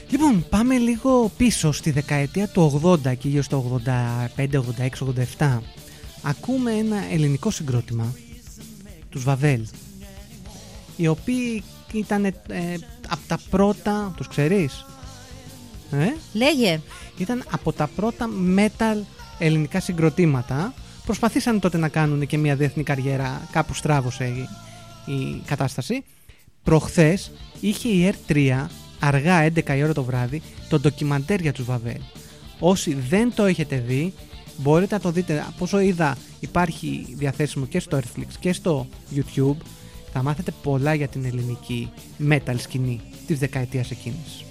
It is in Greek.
Λοιπόν, πάμε λίγο πίσω στη δεκαετία του 80 και γύρω στο 85, 86, 87. Ακούμε ένα ελληνικό συγκρότημα, τους Βαβέλ, οι οποίοι ήταν από τα πρώτα, τους ξέρεις? Λέγε. Ήταν από τα πρώτα metal ελληνικά συγκροτήματα. Προσπαθήσαν τότε να κάνουν και μια διεθνή καριέρα, κάπου στράβωσε η κατάσταση. Προχθές είχε η R3 αργά 11 η ώρα το βράδυ το ντοκιμαντέρ για τους Βαβέλ. Όσοι δεν το έχετε δει, μπορείτε να το δείτε. Από όσο είδα, υπάρχει διαθέσιμο και στο Netflix και στο YouTube. Θα μάθετε πολλά για την ελληνική metal σκηνή της δεκαετίας εκείνης.